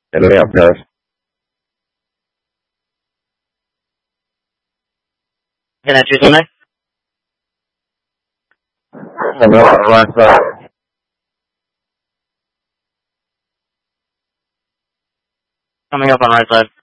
It'll be up first. Can I choose something? Coming up on the right side. Coming up on right side.